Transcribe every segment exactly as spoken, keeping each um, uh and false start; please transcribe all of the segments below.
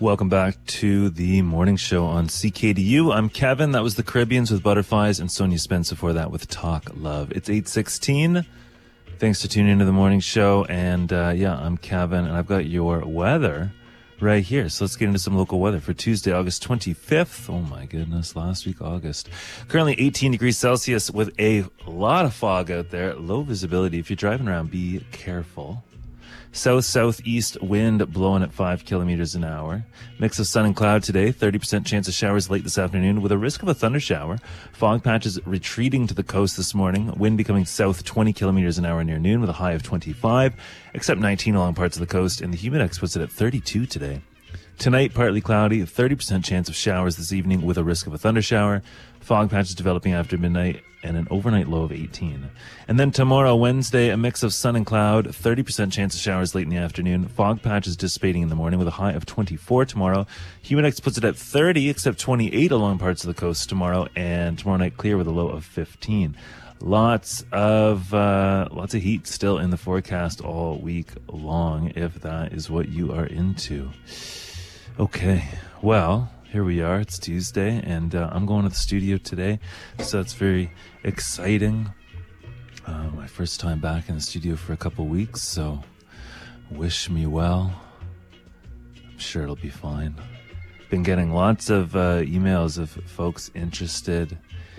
Welcome back to the morning show on C K D U. I'm Kevin. That was the Caribbeans with Butterflies, and Sonia Spence before that with Talk Love. It's eight sixteen. Thanks for tuning into the morning show. And uh, yeah, I'm Kevin, and I've got your weather right here. So let's get into some local weather for Tuesday, August twenty-fifth. Oh my goodness, last week, August. Currently eighteen degrees Celsius with a lot of fog out there. Low visibility. If you're driving around, be careful. South-southeast wind blowing at five kilometers an hour. Mix of sun and cloud today. thirty percent chance of showers late this afternoon with a risk of a thunder shower. Fog patches retreating to the coast this morning. Wind becoming south twenty kilometers an hour near noon with a high of twenty-five, except nineteen along parts of the coast. And the Humidex puts it at thirty-two today. Tonight, partly cloudy. thirty percent chance of showers this evening with a risk of a thunder shower. Fog patches developing after midnight and an overnight low of eighteen. And then tomorrow, Wednesday, a mix of sun and cloud, thirty percent chance of showers late in the afternoon. Fog patches dissipating in the morning with a high of twenty-four tomorrow. Humidex puts it at thirty, except twenty-eight along parts of the coast tomorrow. And tomorrow night, clear with a low of fifteen. Lots of uh, lots of heat still in the forecast all week long, if that is what you are into. Okay, well, here we are. It's Tuesday, and uh, I'm going to the studio today, so it's very exciting. Uh, my first time back in the studio for a couple weeks, so wish me well. I'm sure it'll be fine. Been getting lots of uh, emails of folks interested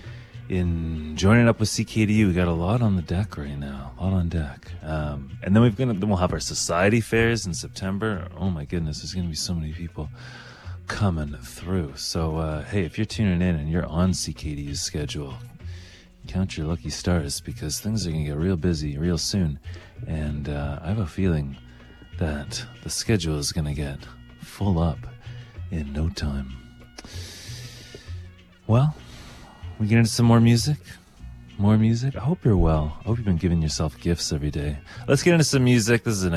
in joining up with C K D U. We got a lot on the deck right now, a lot on deck. Um, and then we've gonna then we'll have our society fairs in September. Oh my goodness, there's gonna be so many people coming through. So uh, hey, if you're tuning in and you're on C K D U's schedule, count your lucky stars, because things are gonna get real busy real soon. And uh, I have a feeling that the schedule is gonna get full up in no time. Well, we get into some more music. More music. I hope you're well. I hope you've been giving yourself gifts every day. Let's get into some music. This is a